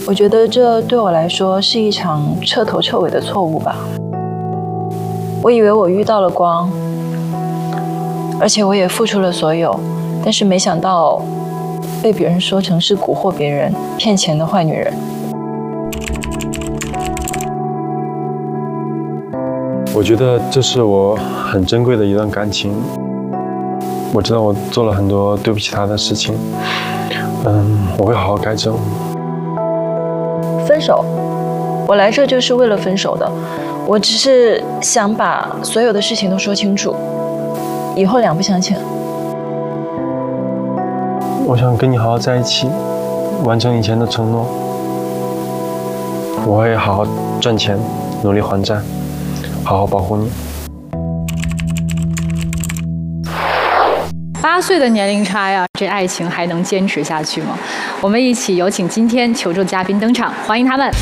我觉得这对我来说是一场彻头彻尾的错误吧。我以为我遇到了光，而且我也付出了所有，但是没想到被别人说成是蛊惑别人、骗钱的坏女人。 我觉得这是我很珍贵的一段感情。我知道我做了很多对不起他的事情，我会好好改正。 分手，我来这就是为了分手的。我只是想把所有的事情都说清楚，以后两不相欠。 我想跟你好好在一起，完成以前的承诺。我会好好赚钱，努力还债，好好保护你。 8岁的年龄差呀，这爱情还能坚持下去吗？我们一起有请今天求助嘉宾登场，欢迎他们。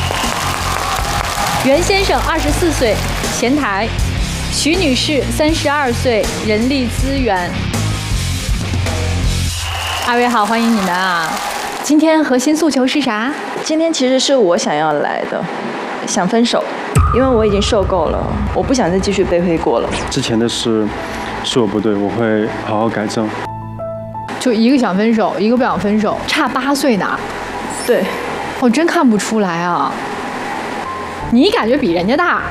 袁先生24岁，前台；徐女士32岁，人力资源。二位好，欢迎你们啊！今天核心诉求是啥？ 今天其实是我想要来的，想分手，因为我已经受够了，我不想再继续背黑锅了。 之前的事是我不对，我会好好改正。 就一个想分手，一个不想分手，差8岁呢。 对， 我真看不出来啊。你感觉比人家大？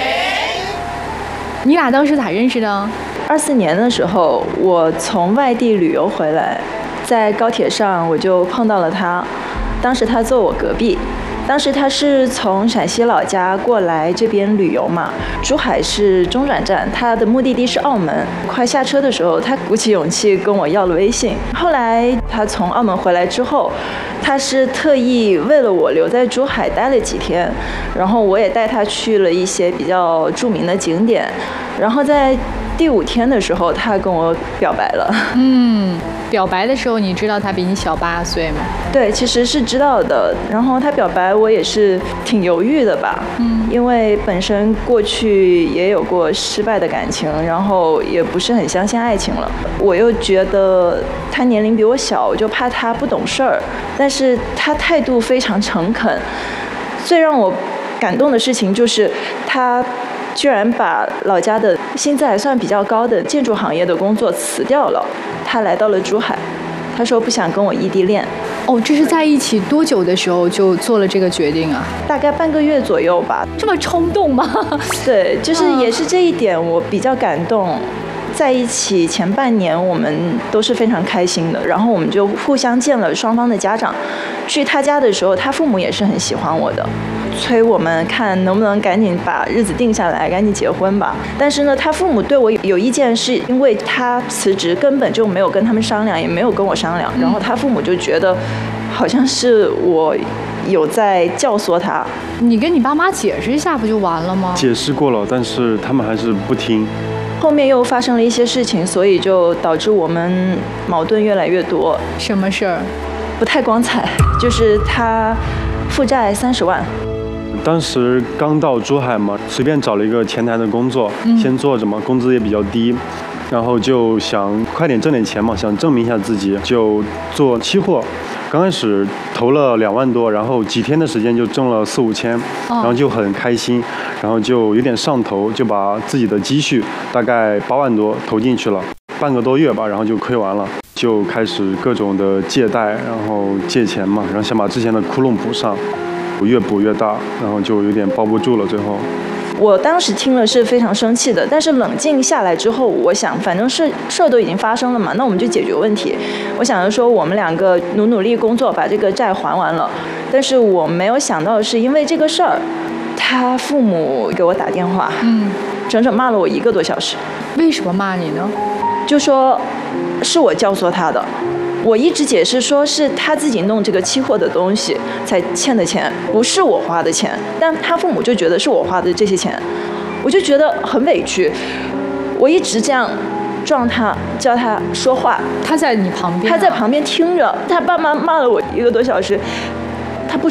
你俩当时咋认识的 ？24年的时候，我从外地旅游回来，在高铁上我就碰到了他，当时他坐我隔壁。当时他是从陕西老家过来这边旅游嘛，珠海是中转站，他的目的地是澳门。快下车的时候，他鼓起勇气跟我要了微信。后来他从澳门回来之后，他是特意为了我留在珠海待了几天，然后我也带他去了一些比较著名的景点，然后在第5天的时候，他跟我表白了。 表白的时候，你知道他比你小8岁吗？ 对，其实是知道的。然后他表白，我也是挺犹豫的吧。因为本身过去也有过失败的感情，然后也不是很相信爱情了。我又觉得他年龄比我小，我就怕他不懂事儿。但是他态度非常诚恳。最让我感动的事情就是他居然把老家的薪资还算比较高的建筑行业的工作辞掉了，他来到了珠海。他说不想跟我异地恋。 这是在一起多久的时候就做了这个决定啊？ 大概半个月左右吧。 这么冲动吗？ 对，就是也是这一点我比较感动。在一起前半年我们都是非常开心的，然后我们就互相见了双方的家长。去他家的时候，他父母也是很喜欢我的，催我们看能不能赶紧把日子定下来，赶紧结婚吧。但是呢，他父母对我有意见，是因为他辞职根本就没有跟他们商量，也没有跟我商量，然后他父母就觉得好像是我有在教唆他。 你跟你爸妈解释一下不就完了吗？ 解释过了，但是他们还是不听。 后面又发生了一些事情，所以就导致我们矛盾越来越多。 什么事儿？ 不太光彩，就是他负债30万。 当时刚到珠海嘛，随便找了一个前台的工作，先做着嘛，工资也比较低，然后就想快点挣点钱嘛，想证明一下自己，就做期货。刚开始投了2万多，然后几天的时间就挣了4、5千，然后就很开心，然后就有点上头，就把自己的积蓄大概8万多投进去了，半个多月吧，然后就亏完了，就开始各种的借贷，然后借钱嘛，然后想把之前的窟窿补上，越补越大，然后就有点包不住了，最后。 我当时听了是非常生气的，但是冷静下来之后，我想反正事都已经发生了嘛，那我们就解决问题。我想着说我们2个努力工作把这个债还完了，但是我没有想到的是因为这个事儿，他父母给我打电话，整整骂了我1个多小时。 为什么骂你呢？ 就说是我教唆他的。我一直解释说是他自己弄这个期货的东西才欠的钱，不是我花的钱，但他父母就觉得是我花的这些钱，我就觉得很委屈。我一直这样撞他，叫他说话， 他在你旁边， 他在旁边听着，他爸妈骂了我1个多小时，